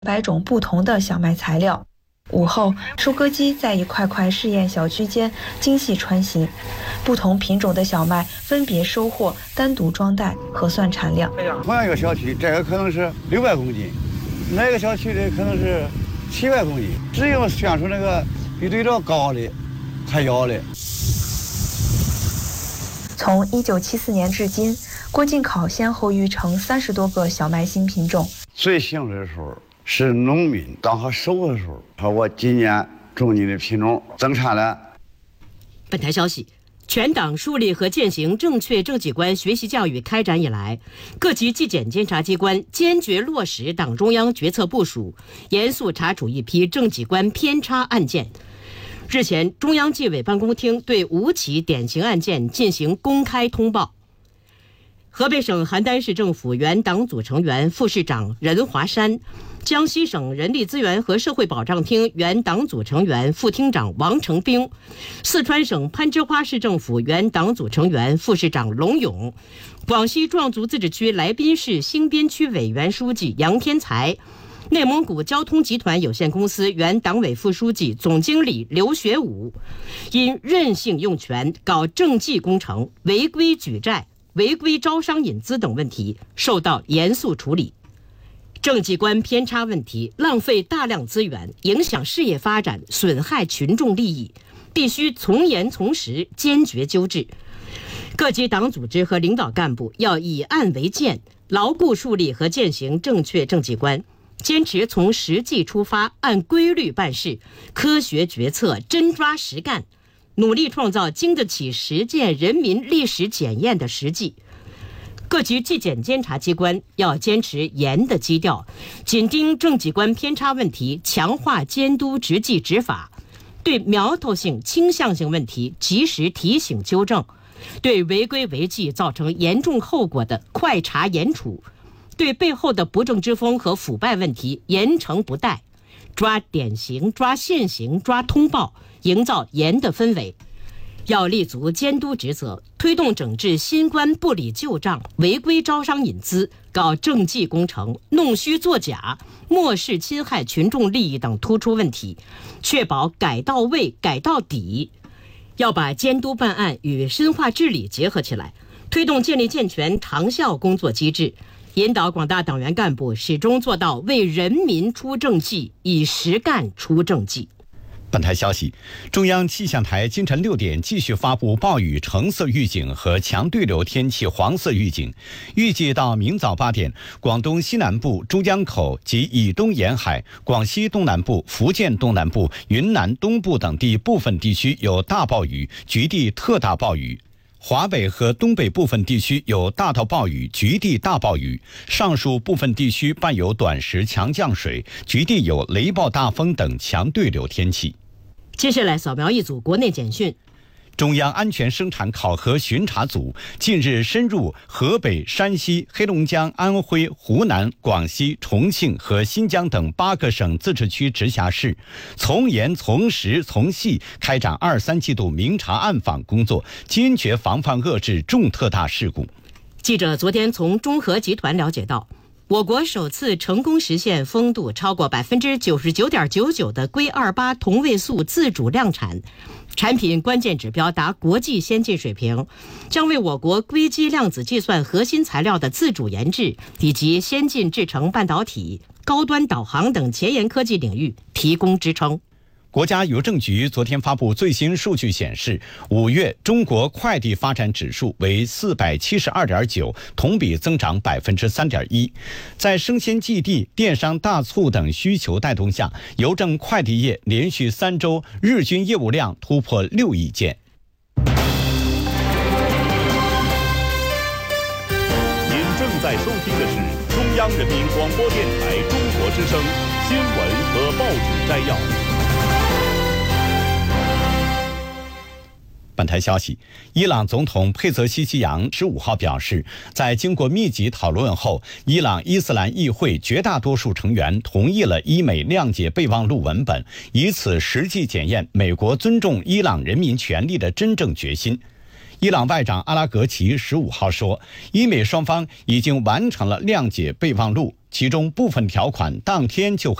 100种不同的小麦材料。午后，收割机在一块块试验小区间精细穿行，不同品种的小麦分别收获，单独装袋，核算产量。 同样一个小区，这个可能是600公斤，那个小区的可能是700公斤，只有选出那个比对照高的才要的。 从1974年至今，郭进考先后育成30多个小麦新品种。 最幸的时候是农民刚好收的时候，说我今年种你的品种增产了。 本台消息，全党树立和践行正确政绩观学习教育开展以来，各级纪检监察机关坚决落实党中央决策部署，严肃查处一批政绩观偏差案件。日前，中央纪委办公厅对5起典型案件进行公开通报。河北省邯郸市政府原党组成员、副市长任华山，江西省人力资源和社会保障厅原党组成员、副厅长王成兵，四川省攀枝花市政府原党组成员、副市长龙勇，广西壮族自治区来宾市新边区委原书记杨天才，内蒙古交通集团有限公司原党委副书记、总经理刘学武，因任性用权、搞政绩工程、违规举债、违规招商引资等问题受到严肃处理。政绩观偏差问题浪费大量资源，影响事业发展，损害群众利益，必须从严从实，坚决纠治。各级党组织和领导干部要以案为鉴，牢固树立和践行正确政绩观，坚持从实际出发，按规律办事，科学决策，真抓实干，努力创造经得起实践人民历史检验的实际。各级纪检监察机关要坚持严的基调，紧盯政绩观偏差问题，强化监督执纪执法，对苗头性、倾向性问题及时提醒纠正，对违规违纪造成严重后果的快查严处，对背后的不正之风和腐败问题严惩不贷，抓典型、抓现行、抓通报，营造严的氛围。要立足监督职责，推动整治新官不理旧账、违规招商引资、搞政绩工程、弄虚作假、漠视侵害群众利益等突出问题，确保改到位、改到底。要把监督办案与深化治理结合起来，推动建立健全长效工作机制，引导广大党员干部始终做到为人民出政绩，以实干出政绩。 本台消息，中央气象台今晨6点继续发布暴雨橙色预警和强对流天气黄色预警。预计到明早8点，广东西南部、珠江口及以东沿海、广西东南部、福建东南部、云南东部等地部分地区有大暴雨，局地特大暴雨。华北和东北部分地区有大到暴雨，局地大暴雨，上述部分地区伴有短时强降水，局地有雷暴大风等强对流天气。 接下来扫描一组国内简讯。 中央安全生产考核巡查组近日深入河北、山西、黑龙江、安徽、湖南、广西、重庆和新疆等8个省自治区直辖市，从严从实从细开展2、3季度明察暗访工作，坚决防范遏制重特大事故。 记者昨天从中核集团了解到，我国首次成功实现风度超过 99.99% 的硅28同位素自主量产，产品关键指标达国际先进水平，将为我国硅基量子计算核心材料的自主研制以及先进制程半导体、高端导航等前沿科技领域提供支撑。 国家邮政局昨天发布最新数据显示，5月中国快递发展指数为472.9，同比增长3.1%。在生鲜寄递、电商大促等需求带动下，邮政快递业连续3周日均业务量突破6亿件。 您正在收听的是中央人民广播电台中国之声新闻和报纸摘要。 本台消息，伊朗总统佩泽西奇扬15号表示，在经过密集讨论后，伊朗伊斯兰议会绝大多数成员同意了伊美谅解备忘录文本，以此实际检验美国尊重伊朗人民权利的真正决心。 伊朗外长阿拉格齐15号说，伊美双方已经完成了谅解备忘录，其中部分条款当天就